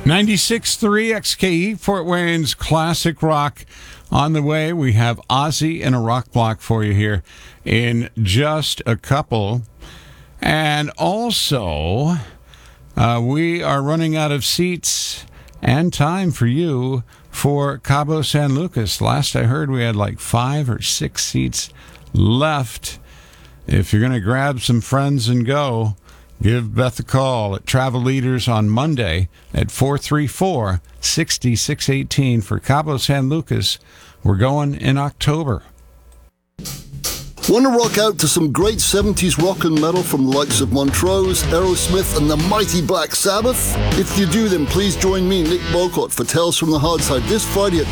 96.3 XKE, Fort Wayne's classic rock on the way. We have Ozzy and a rock block for you here in just a couple. And also, we are running out of seats and time for you for Cabo San Lucas. Last I heard, we had like 5 or 6 seats left. If you're going to grab some friends and go, give Beth a call at Travel Leaders on Monday at 434-6618 for Cabo San Lucas. We're going in October. Want to rock out to some great 70s rock and metal from the likes of Montrose, Aerosmith, and the mighty Black Sabbath? If you do, then please join me, Nick Boycott, for Tales from the Hard Side this Friday at